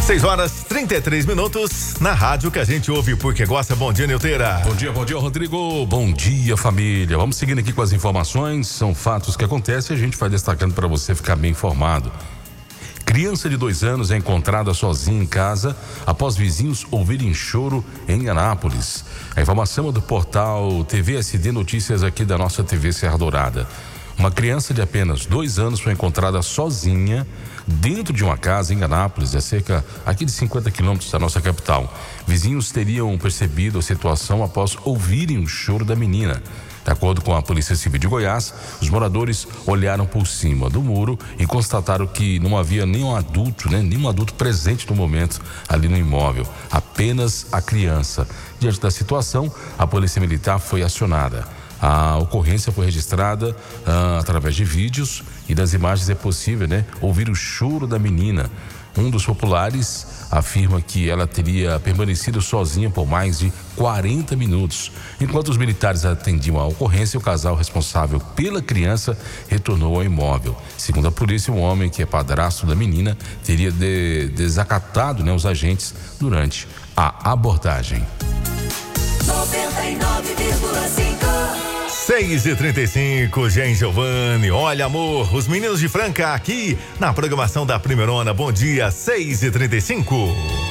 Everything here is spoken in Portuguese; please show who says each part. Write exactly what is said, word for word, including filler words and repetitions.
Speaker 1: seis horas trinta e três minutos na rádio que a gente ouve porque gosta. Bom dia, Neuteira.
Speaker 2: Bom dia, bom dia, Rodrigo. Bom dia, família. Vamos seguindo aqui com as informações. São fatos que acontecem e a gente vai destacando para você ficar bem informado. Criança de dois anos é encontrada sozinha em casa após vizinhos ouvirem choro em Anápolis. A informação é do portal T V S D Notícias aqui da nossa T V Serra Dourada. Uma criança de apenas dois anos foi encontrada sozinha dentro de uma casa em Anápolis, a cerca aqui de cinquenta quilômetros da nossa capital. Vizinhos teriam percebido a situação após ouvirem o choro da menina. De acordo com a Polícia Civil de Goiás, os moradores olharam por cima do muro e constataram que não havia nenhum adulto, né, nenhum adulto presente no momento ali no imóvel, apenas a criança. Diante da situação, a Polícia Militar foi acionada. A ocorrência foi registrada ah, através de vídeos e das imagens é possível, né, ouvir o choro da menina. Um dos populares afirma que ela teria permanecido sozinha por mais de quarenta minutos. Enquanto os militares atendiam a ocorrência, o casal responsável pela criança retornou ao imóvel. Segundo a polícia, um homem que é padrasto da menina teria de, desacatado, né, os agentes durante a abordagem.
Speaker 3: noventa e nove vírgula cinco
Speaker 1: seis e trinta e cinco, Gen Giovanni. Olha, amor, os meninos de Franca aqui na programação da Primeirona. Bom dia, seis e trinta e cinco.